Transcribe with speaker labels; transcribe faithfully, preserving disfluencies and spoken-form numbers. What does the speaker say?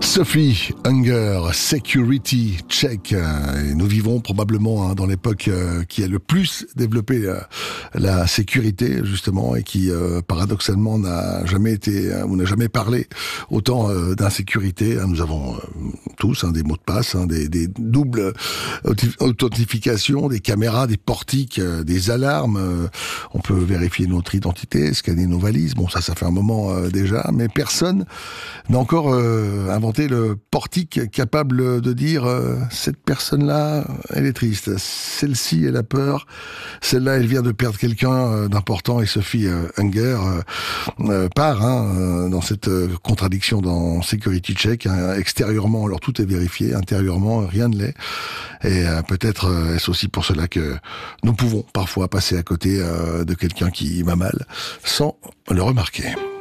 Speaker 1: Sophie Hunger, Security Check. Et nous vivons probablement hein, dans l'époque euh, qui a le plus développé euh, la sécurité justement et qui euh, paradoxalement n'a jamais été hein, ou n'a jamais parlé autant euh, d'insécurité. Hein, nous avons euh, tous hein, des mots de passe, hein, des, des doubles authentifications, des caméras, des portiques, euh, des alarmes. Euh, on peut vérifier notre identité, scanner nos valises. Bon, ça, ça fait un moment euh, déjà, mais personne n'a encore euh, inventé le portique capable de dire euh, cette personne-là, elle est triste. Celle-ci, elle a peur. Celle-là, elle vient de perdre quelqu'un euh, d'important. Et Sophie euh, Hunger euh, euh, part hein, euh, dans cette euh, contradiction dans Security Check. Hein, extérieurement, alors tout est vérifié. Intérieurement, rien ne l'est. Et euh, peut-être euh, est-ce aussi pour cela que nous pouvons parfois passer à côté euh, de quelqu'un qui va mal sans le remarquer.